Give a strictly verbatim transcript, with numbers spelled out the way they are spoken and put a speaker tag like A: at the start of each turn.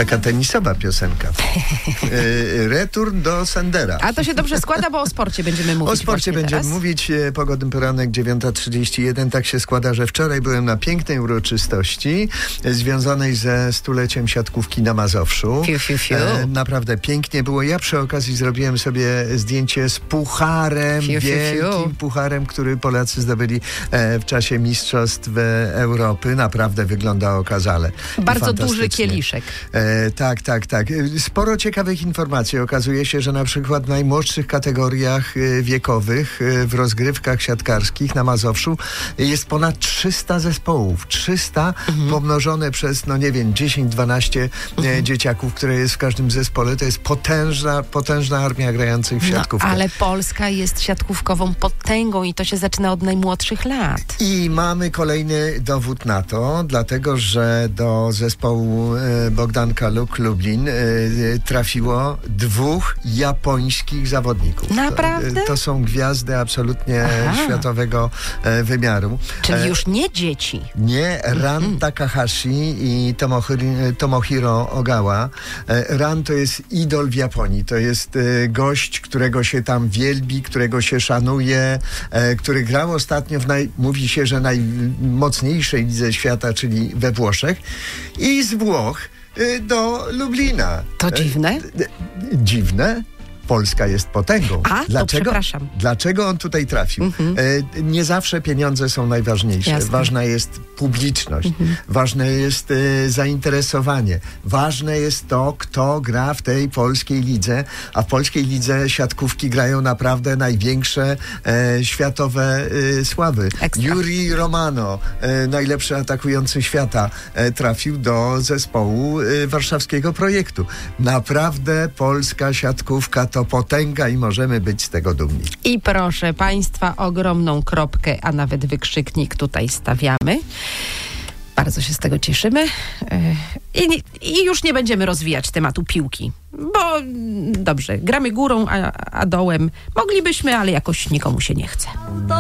A: taka tenisowa piosenka. E, return do Sendera.
B: A to się dobrze składa, bo o sporcie będziemy mówić.
A: O sporcie będziemy
B: teraz.
A: mówić. Pogodny poranek, dziewiąta trzydzieści jeden. Tak się składa, że wczoraj byłem na pięknej uroczystości związanej ze stuleciem siatkówki na Mazowszu.
B: Fiu, fiu, fiu.
A: E, naprawdę pięknie było. Ja przy okazji zrobiłem sobie zdjęcie z pucharem,
B: Fiu, fiu,
A: wielkim
B: fiu.
A: pucharem, który Polacy zdobyli e, w czasie Mistrzostw e, Europy. Naprawdę wygląda okazale.
B: Bardzo duży
A: Fantastycznie.
B: kieliszek.
A: E, tak, tak, tak. Sporo ciekawych informacji. Okazuje się, że na przykład w najmłodszych kategoriach e, wiekowych e, w rozgrywkach siatkarskich na Mazowszu jest ponad trzysta zespołów. trzysta mhm. pomnożone przez, no nie wiem, dziesięć dwanaście mhm. e, dzieciaków, które jest w każdym zespole. To jest potężna, potężna armia grających w siatkówkę.
B: No, ale Polska jest siatkówkową potęgą i to się zaczyna od najmłodszych lat.
A: I mamy kolejny dowód na to, dlatego że do zespołu e, Bogdanka Luk Lublin e, trafiło dwóch japońskich zawodników.
B: Naprawdę?
A: To, to są gwiazdy absolutnie
B: Aha.
A: światowego e, wymiaru.
B: Czyli
A: E,
B: już nie dzieci.
A: Nie, Ran mm. Takahashi i Tomohiro, Tomohiro Ogawa. E, Ran to jest idol w Japonii. To jest e, gość, którego się tam wielbi, którego się szanuje, e, który grał ostatnio w naj, mówi się, że najmocniejszej lidze świata, czyli we Włoszech. I z Włoch e, do Lublina.
B: To dziwne.
A: E, e, dziwne? Polska jest potęgą.
B: A,
A: dlaczego,
B: to przepraszam.
A: Dlaczego on tutaj trafił?
B: Mhm.
A: E, nie zawsze pieniądze są najważniejsze.
B: Jasne.
A: Ważna jest publiczność. Mhm. Ważne jest e, zainteresowanie. Ważne jest to, kto gra w tej polskiej lidze. A w polskiej lidze siatkówki grają naprawdę największe e, światowe e, sławy.
B: Ekstra.
A: Yuri Romano, e, najlepszy atakujący świata, e, trafił do zespołu e, warszawskiego projektu. Naprawdę polska siatkówka to potęga i możemy być z tego dumni.
B: I proszę Państwa, ogromną kropkę, a nawet wykrzyknik tutaj stawiamy. Bardzo się z tego cieszymy. I, i już nie będziemy rozwijać tematu piłki, bo dobrze, gramy górą, a, a dołem moglibyśmy, ale jakoś nikomu się nie chce.